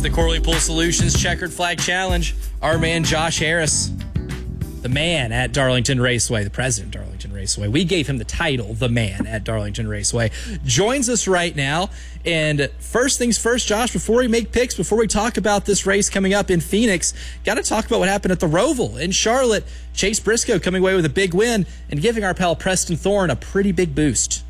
the Corley Pool Solutions Checkered Flag Challenge. Our man Josh Harris, the man at Darlington Raceway, the president of Darlington Raceway. We gave him the title, the man at Darlington Raceway. Joins us right now. And first things first, Josh, before we make picks, before we talk about this race coming up in Phoenix, got to talk about what happened at the Roval in Charlotte. Chase Briscoe coming away with a big win and giving our pal Preston Thorne a pretty big boost.